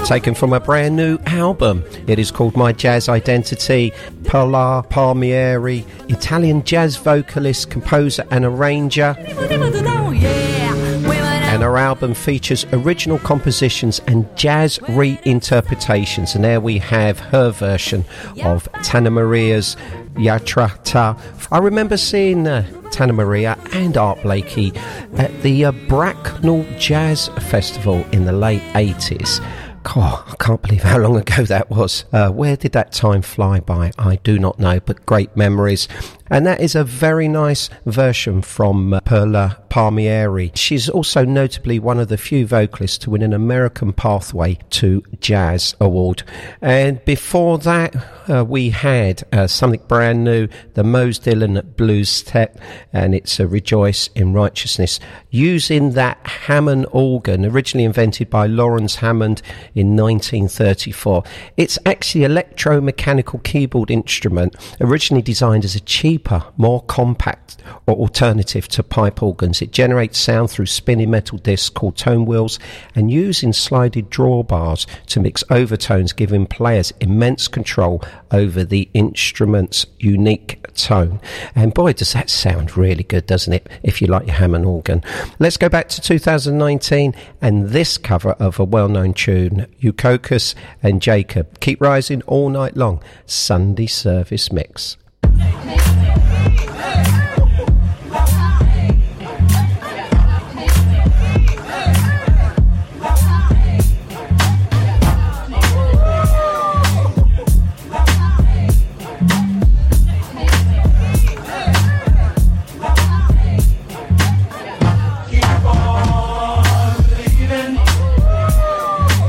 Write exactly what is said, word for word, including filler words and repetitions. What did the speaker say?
taken from a brand new album. It is called My Jazz Identity. Perla Palmieri, Italian jazz vocalist, composer and arranger. And her album features original compositions and jazz reinterpretations. And there we have her version of Tana Maria's Yatrata. I remember seeing uh, Tana Maria and Art Blakey at the uh, Bracknell Jazz Festival in the late eighties. God, I can't believe how long ago that was. Uh, where did that time fly by? I do not know, but great memories. And that is a very nice version from uh, Perla Palmieri. She's also notably one of the few vocalists to win an American Pathway to Jazz Award. And before that, uh, we had uh, something brand new, the Mose Dillon Blues Step, and it's a Rejoice in Righteousness, using that Hammond organ, originally invented by Lawrence Hammond in nineteen thirty-four. It's actually an electromechanical keyboard instrument, originally designed as a cheaper, more compact or alternative to pipe organs. It generates sound through spinning metal discs called tone wheels and using slided drawbars to mix overtones, giving players immense control over the instrument's unique tone. And boy, does that sound really good, doesn't it, if you like your Hammond organ. Let's go back to two thousand nineteen and this cover of a well-known tune, Eucocus and Jacob, Keep Rising All Night Long, Sunday Service Mix. Hey, hey, hey, hey.